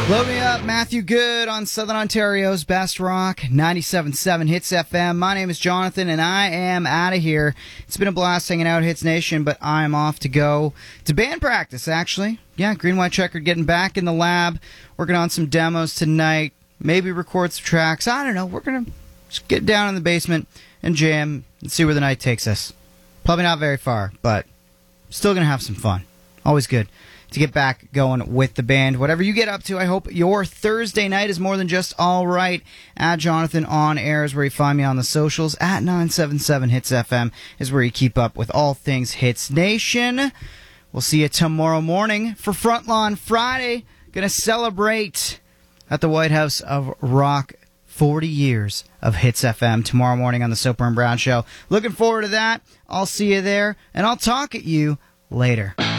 Load me up, Matthew Good on Southern Ontario's Best Rock, 97.7 Hits FM. My name is Jonathan, and I am out of here. It's been a blast hanging out at Hits Nation, but I'm off to go to band practice, actually. Yeah, Green White Checkered getting back in the lab, working on some demos tonight, maybe record some tracks. I don't know. We're going to just get down in the basement and jam and see where the night takes us. Probably not very far, but still going to have some fun. Always good to get back going with the band. Whatever you get up to, I hope your Thursday night is more than just all right. At Jonathan On Air is where you find me on the socials. At 977 Hits FM is where you keep up with all things Hits Nation. We'll see you tomorrow morning for Frontlawn Friday. Gonna celebrate at the White House of Rock 40 years of Hits FM tomorrow morning on the Soper and Brown Show. Looking forward to that. I'll see you there, and I'll talk at you later.